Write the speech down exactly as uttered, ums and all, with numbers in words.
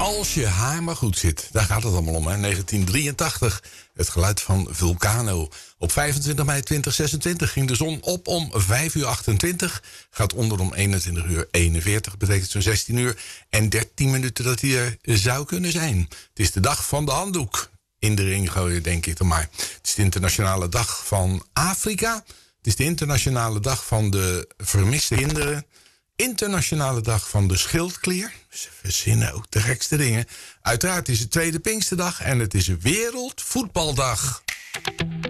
Als je haar maar goed zit. Daar gaat het allemaal om, hè. negentien drieëntachtig. Het geluid van Vulcano. Op vijfentwintig mei tweeduizend zesentwintig ging de zon op om vijf uur achtentwintig. Gaat onder om eenentwintig uur eenenveertig. Betekent zo'n zestien uur en dertien minuten dat hij er zou kunnen zijn. Het is de dag van de handdoek. In de ring gooien, denk ik dan maar. Het is de internationale dag van Afrika. Het is de internationale dag van de vermiste kinderen. Internationale dag van de schildklier. Ze verzinnen ook de gekste dingen. Uiteraard is het tweede Pinksterdag en het is Wereldvoetbaldag.